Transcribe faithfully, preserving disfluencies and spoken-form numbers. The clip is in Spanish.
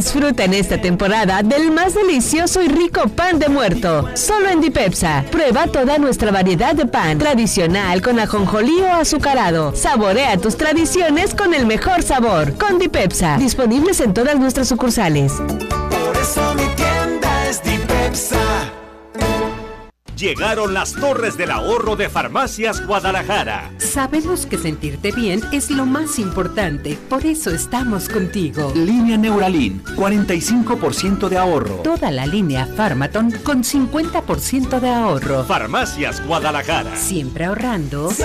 Disfruta en esta temporada del más delicioso y rico pan de muerto, solo en Dipepsa. Prueba toda nuestra variedad de pan, tradicional con ajonjolí o azucarado. Saborea tus tradiciones con el mejor sabor. Con Dipepsa, disponibles en todas nuestras sucursales. Por eso mi tienda es Dipepsa. Llegaron las Torres del Ahorro de Farmacias Guadalajara. Sabemos que sentirte bien es lo más importante, por eso estamos contigo. Línea Neuralin, cuarenta y cinco por ciento de ahorro. Toda la línea Pharmaton con cincuenta por ciento de ahorro. Farmacias Guadalajara. Siempre ahorrando.